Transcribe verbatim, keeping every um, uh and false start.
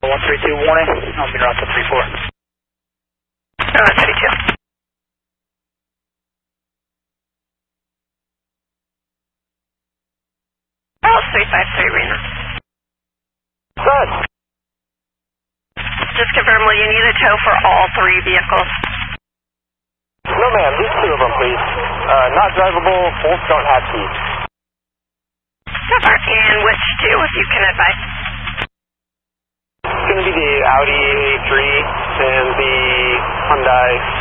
one three two warning, I'll be around to three four. Uh, thirty-two. Oh, three five three, Rena. Good. Just confirm, will you need a tow for all three vehicles? No ma'am, just two of them please. Uh, not drivable, both don't have keys. And which two, if you can advise? It's going to be the Audi A three and the Hyundai